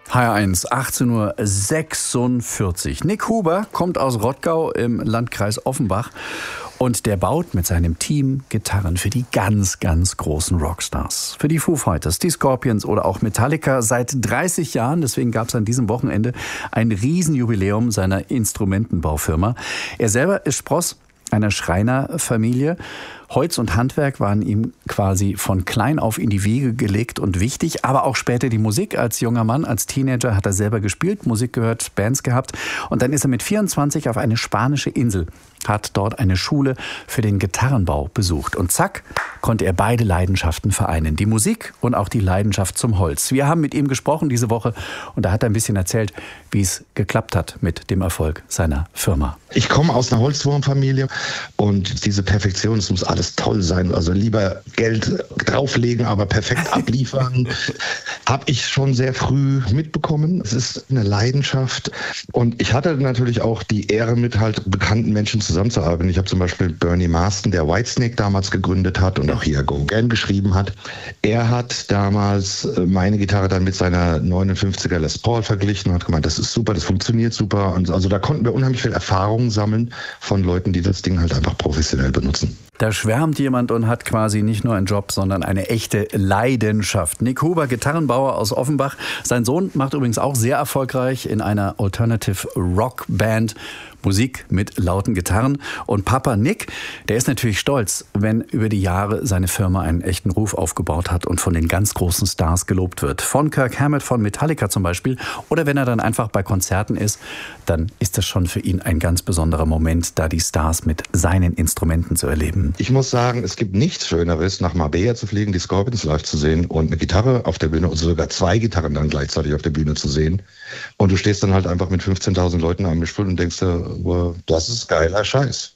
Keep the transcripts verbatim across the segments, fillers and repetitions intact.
H R eins, achtzehn Uhr sechsundvierzig. Nick Huber kommt aus Rottgau im Landkreis Offenbach und der baut mit seinem Team Gitarren für die ganz, ganz großen Rockstars. Für die Foo Fighters, die Scorpions oder auch Metallica seit dreißig Jahren. Deswegen gab es an diesem Wochenende ein Riesenjubiläum seiner Instrumentenbaufirma. Er selber ist Spross einer Schreinerfamilie. Holz und Handwerk waren ihm quasi von klein auf in die Wiege gelegt und wichtig, aber auch später die Musik. Als junger Mann, als Teenager hat er selber gespielt, Musik gehört, Bands gehabt und dann ist er mit vierundzwanzig auf eine spanische Insel, hat dort eine Schule für den Gitarrenbau besucht und zack, konnte er beide Leidenschaften vereinen, die Musik und auch die Leidenschaft zum Holz. Wir haben mit ihm gesprochen diese Woche und da hat er ein bisschen erzählt, wie es geklappt hat mit dem Erfolg seiner Firma. Ich komme aus einer Holzwurmfamilie und diese Perfektion, es muss alles toll sein, also lieber Geld drauflegen, aber perfekt abliefern, habe ich schon sehr früh mitbekommen. Es ist eine Leidenschaft und ich hatte natürlich auch die Ehre, mit halt bekannten Menschen zusammenzuarbeiten. Ich habe zum Beispiel Bernie Marsden, der Whitesnake damals gegründet hat und auch hier Go Again geschrieben hat. Er hat damals meine Gitarre dann mit seiner neunundfünfziger Les Paul verglichen und hat gemeint, das ist super, das funktioniert super. Und also da konnten wir unheimlich viel Erfahrung sammeln von Leuten, die das Ding halt einfach professionell benutzen. Da schwärmt jemand und hat quasi nicht nur einen Job, sondern eine echte Leidenschaft. Nick Huber, Gitarrenbauer aus Offenbach. Sein Sohn macht übrigens auch sehr erfolgreich in einer Alternative Rock Band Musik mit lauten Gitarren. Und Papa Nick, der ist natürlich stolz, wenn über die Jahre seine Firma einen echten Ruf aufgebaut hat und von den ganz großen Stars gelobt wird. Von Kirk Hammett, von Metallica zum Beispiel. Oder wenn er dann einfach bei Konzerten ist, dann ist das schon für ihn ein ganz besonderer Moment, da die Stars mit seinen Instrumenten zu erleben. Ich muss sagen, es gibt nichts Schöneres, nach Marbella zu fliegen, die Scorpions live zu sehen und eine Gitarre auf der Bühne und sogar zwei Gitarren dann gleichzeitig auf der Bühne zu sehen. Und du stehst dann halt einfach mit fünfzehntausend Leuten am Mischpult und denkst dir, wow, das ist geiler Scheiß.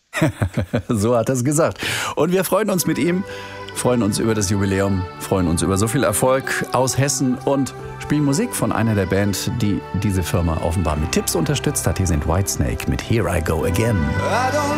So hat er es gesagt. Und wir freuen uns mit ihm, freuen uns über das Jubiläum, freuen uns über so viel Erfolg aus Hessen und spielen Musik von einer der Band, die diese Firma offenbar mit Tipps unterstützt hat. Hier sind Whitesnake mit Here I Go Again.